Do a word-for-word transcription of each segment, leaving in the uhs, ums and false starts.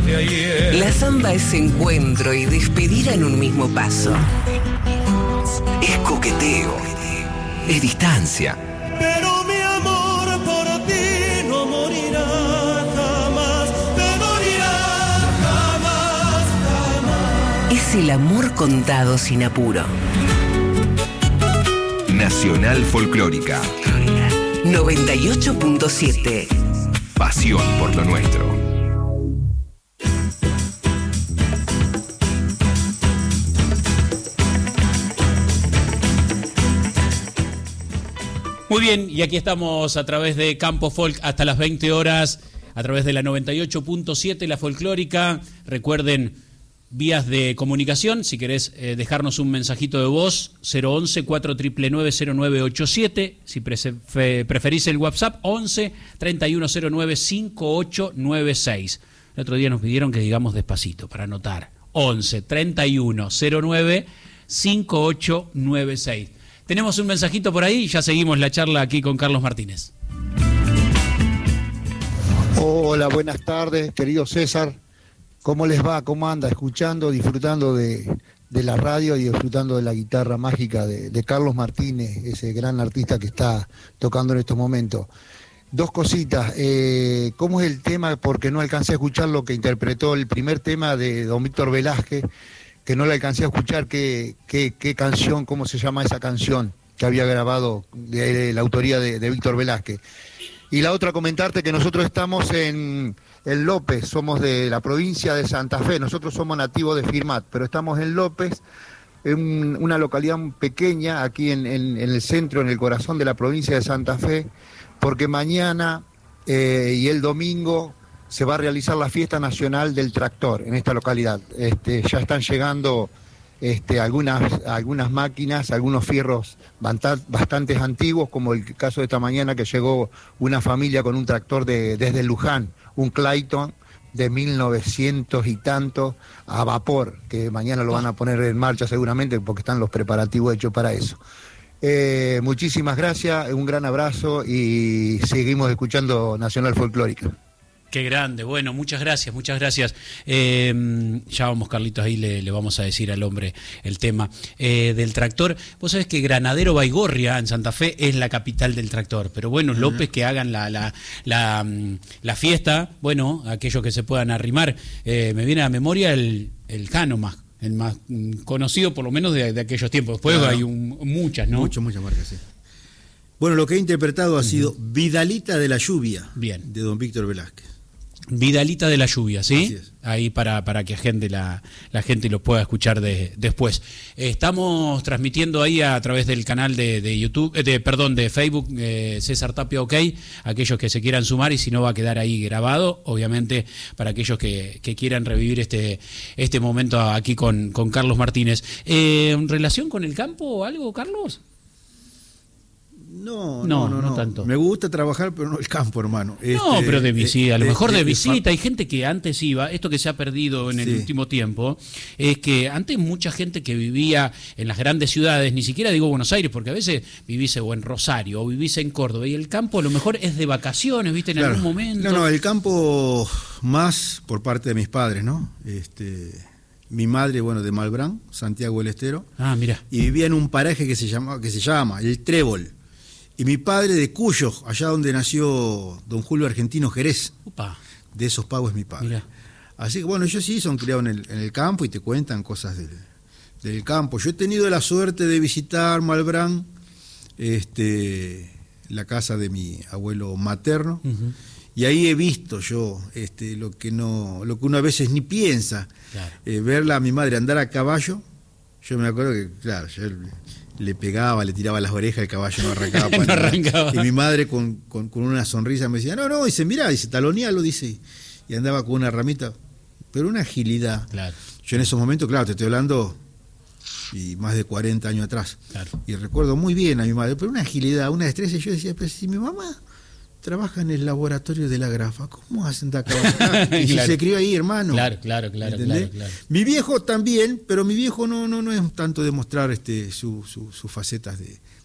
de ayer. La samba es encuentro y despedida en un mismo paso. Es coqueteo, es distancia. Pero mi amor por ti no morirá jamás, no morirá jamás, jamás. Es el amor contado sin apuro. Nacional Folclórica noventa y ocho punto siete. Pasión por lo nuestro. Muy bien, y aquí estamos a través de Campo Folk hasta las veinte horas, a través de la noventa y ocho punto siete, la folclórica. Recuerden, vías de comunicación, si querés eh, dejarnos un mensajito de voz, cero once, cuatro nueve nueve, cero nueve ocho siete, si pre- preferís el WhatsApp, once, treinta y uno cero nueve, cincuenta y ocho noventa y seis. El otro día nos pidieron que digamos despacito, para anotar, once, treinta y uno cero nueve, cincuenta y ocho noventa y seis. Tenemos un mensajito por ahí y ya seguimos la charla aquí con Carlos Martínez. Hola, buenas tardes, querido César. ¿Cómo les va? ¿Cómo anda? Escuchando, disfrutando de, de la radio y disfrutando de la guitarra mágica de, de Carlos Martínez, ese gran artista que está tocando en estos momentos. Dos cositas. Eh, ¿Cómo es el tema? Porque no alcancé a escuchar lo que interpretó el primer tema de don Víctor Velázquez, que no le alcancé a escuchar qué, qué, qué canción, cómo se llama esa canción que había grabado de, de la autoría de, de Víctor Velázquez. Y la otra, comentarte que nosotros estamos en, en López, somos de la provincia de Santa Fe, nosotros somos nativos de Firmat, pero estamos en López, en una localidad pequeña, aquí en, en, en el centro, en el corazón de la provincia de Santa Fe, porque mañana eh, y el domingo se va a realizar la fiesta nacional del tractor en esta localidad. Este, ya están llegando este, algunas, algunas máquinas, algunos fierros bastante antiguos, como el caso de esta mañana que llegó una familia con un tractor de, desde Luján, un Clayton de mil novecientos y tanto a vapor, que mañana lo van a poner en marcha seguramente porque están los preparativos hechos para eso. Eh, muchísimas gracias, un gran abrazo y seguimos escuchando Nacional Folclórica. Qué grande, bueno, muchas gracias, muchas gracias. Eh, ya vamos, Carlitos, ahí le, le vamos a decir al hombre el tema eh, del tractor. Vos sabés que Granadero Baigorria, en Santa Fe, es la capital del tractor, pero bueno, uh-huh. López, que hagan la, la, la, la fiesta, bueno, aquellos que se puedan arrimar. Eh, me viene a la memoria el, el Jano más, el más conocido por lo menos de, de aquellos tiempos. Después claro. hay un, muchas, ¿no? Muchas, muchas marcas, sí. Bueno, lo que he interpretado ha uh-huh. sido Vidalita de la Lluvia, bien, de don Víctor Velázquez. Vidalita de la Lluvia, ¿sí? Es. Ahí para, para que agende la, la gente lo pueda escuchar de, después. Estamos transmitiendo ahí a través del canal de, de YouTube, de, perdón, de Facebook, eh, César Tapia OK, aquellos que se quieran sumar y si no va a quedar ahí grabado, obviamente para aquellos que, que quieran revivir este, este momento aquí con, con Carlos Martínez. Eh, ¿En relación con el campo o algo, Carlos? No no, no, no, no no tanto. Me gusta trabajar, pero no el campo, hermano. No, este, pero de visita, a lo de, mejor de, de visita. Hay gente que antes iba, esto que se ha perdido en el sí. último tiempo, es que antes mucha gente que vivía en las grandes ciudades, ni siquiera digo Buenos Aires, porque a veces vivís o en Rosario o vivís en Córdoba, y el campo a lo mejor es de vacaciones, ¿viste? En claro. algún momento. No, no, el campo más por parte de mis padres, ¿no? Este... Mi madre, bueno, de Malbrán, Santiago del Estero. Ah, mira. Y vivía en un paraje que se llama, que se llama El Trébol. Y mi padre de Cuyo, allá donde nació don Julio Argentino Jerez. Upa. De esos pagos es mi padre. Mirá. Así que bueno, ellos sí son criados en el, en el campo y te cuentan cosas del, del campo. Yo he tenido la suerte de visitar Malbrán, este, la casa de mi abuelo materno. Uh-huh. Y ahí he visto yo este, lo que no, lo que uno a veces ni piensa. Claro. Eh, verla a mi madre andar a caballo. Yo me acuerdo que, claro, yo le pegaba, le tiraba las orejas, el caballo no arrancaba para no arrancaba. Y mi madre con, con, con una sonrisa me decía, no, no, dice, mirá, dice, talonealo, dice, y andaba con una ramita, pero una agilidad. Claro. Yo en esos momentos, claro, te estoy hablando y más de cuarenta años atrás. Claro. Y recuerdo muy bien a mi madre, pero una agilidad, una destreza, y yo decía, pero si mi mamá trabaja en el laboratorio de la Grafa, ¿cómo hacen de acá? Y si claro. se crió ahí, hermano. Claro, claro, claro, claro, claro. Mi viejo también, pero mi viejo no, no, no es tanto de mostrar este, su, su, sus facetas de,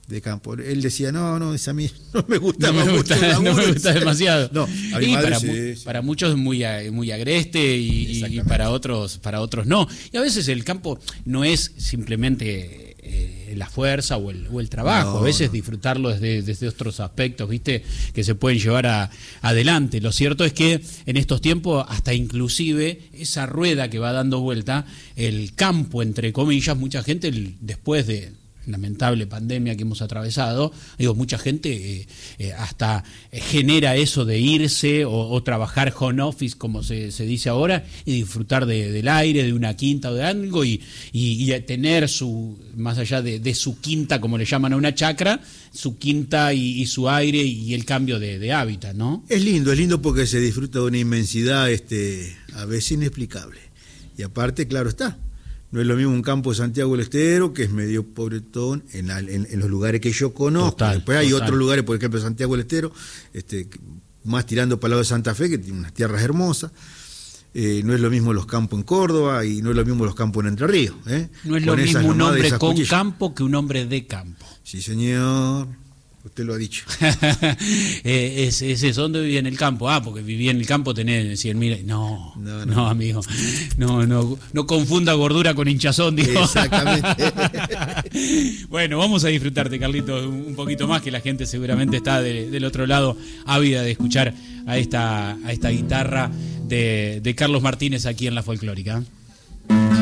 de campo. Él decía, no, no, esa a mí no me gusta, no me gusta, mucho, no me gusta demasiado. No, a mi y madre para, sí, mu- sí. para muchos es muy, a- muy agreste y, y para otros para otros no. Y a veces el campo no es simplemente eh, la fuerza o el, o el trabajo, No, a veces no. disfrutarlo desde, desde otros aspectos, ¿viste? Que se pueden llevar a, adelante. Lo cierto es que en estos tiempos, hasta inclusive esa rueda que va dando vuelta, el campo, entre comillas, mucha gente el- después de lamentable pandemia que hemos atravesado, digo, mucha gente eh, eh, hasta genera eso de irse o, o trabajar home office, como se, se dice ahora, y disfrutar de, del aire, de una quinta o de algo, y, y, y tener su, más allá de, de su quinta, como le llaman a una chacra, su quinta y, y su aire y el cambio de, de hábitat, ¿no? Es lindo, es lindo porque se disfruta de una inmensidad este, a veces inexplicable. Y aparte, claro está, no es lo mismo un campo de Santiago del Estero, que es medio pobretón, en, al- en, en los lugares que yo conozco. Total, Después hay total. otros lugares, por ejemplo, Santiago del Estero, este, más tirando para el lado de Santa Fe, que tiene unas tierras hermosas. Eh, no es lo mismo los campos en Córdoba y no es lo mismo los campos en Entre Ríos. ¿eh? No es lo Con esas mismo un nomadas y hombre esas con cuchillas. campo que un hombre de campo. Sí, señor. Usted lo ha dicho. eh, es, es eso, ¿dónde vivía en el campo? Ah, porque vivía en el campo, tenés cien mil. No, no, No, no. no, amigo. No, no, no confunda gordura con hinchazón, digo. Exactamente. Bueno, vamos a disfrutarte, Carlitos, un un poquito más, que la gente seguramente está de- del otro lado ávida de escuchar a esta, a esta guitarra de, de Carlos Martínez aquí en La Folclórica.